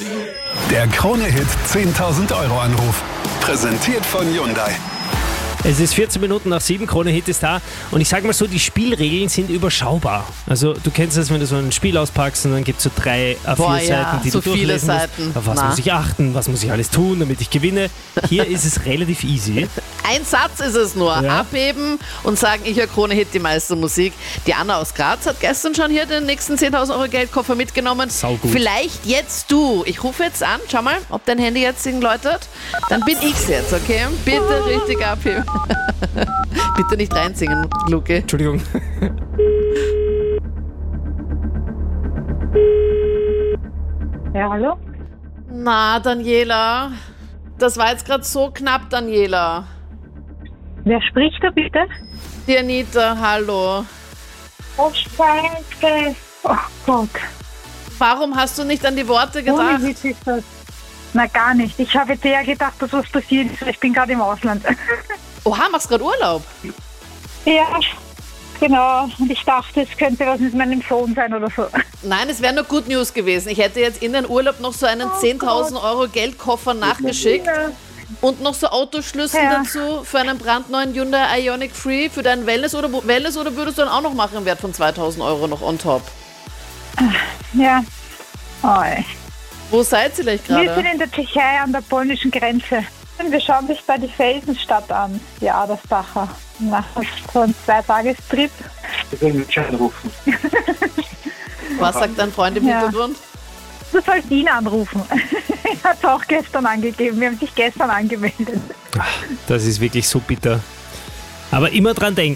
Der Krone-Hit 10.000 Euro Anruf. Präsentiert von Hyundai. Es ist 14 Minuten nach 7, Krone-Hit ist da und ich sage mal so, die Spielregeln sind überschaubar. Also du kennst das, wenn du so ein Spiel auspackst und dann gibt es so 3 A4-Seiten, die so du durchlesen viele musst. Seiten. Auf was muss ich achten, was muss ich alles tun, damit ich gewinne. Hier ist es relativ easy. Ein Satz ist es nur. Ja. Abheben und sagen, ich höre Krone-Hit, die meiste Musik. Die Anna aus Graz hat gestern schon hier den nächsten 10.000 Euro Geldkoffer mitgenommen. Saugut. Vielleicht jetzt du. Ich rufe jetzt an, schau mal, ob dein Handy jetzt läutet. Dann bin ich's jetzt, okay? Bitte richtig abheben. Bitte nicht reinsingen, Luki. Entschuldigung. Ja, hallo? Na, Daniela. Das war jetzt gerade so knapp, Daniela. Wer spricht da bitte? Die Anita, hallo. Oh, Scheiße. Oh Gott. Warum hast du nicht an die Worte Ohne gedacht? Witz ist das. Na, gar nicht. Ich habe jetzt eher gedacht, dass was passiert ist. Ich bin gerade im Ausland. Oha, machst gerade Urlaub? Ja, genau. Und ich dachte, es könnte was mit meinem Sohn sein oder so. Nein, es wäre nur Good News gewesen. Ich hätte jetzt in den Urlaub noch so einen 10.000 Euro Geldkoffer nachgeschickt und noch so Autoschlüssel Ja. dazu für einen brandneuen Hyundai Ioniq Free für deinen Wellness oder würdest du dann auch noch machen im Wert von 2.000 Euro noch on top? Ja. Oi. Wo seid ihr gleich Wir sind gerade? in der Tschechei an der polnischen Grenze. Wir schauen sich da die Felsenstadt an, die Aderstacher. Nach so einem 2-Tagestrip. Ich will mich anrufen. Was sagt dein Freund im Ja. Hintergrund? Du sollst ihn anrufen. Er hat es auch gestern angegeben. Wir haben sich gestern angemeldet. Das ist wirklich so bitter. Aber immer dran denken.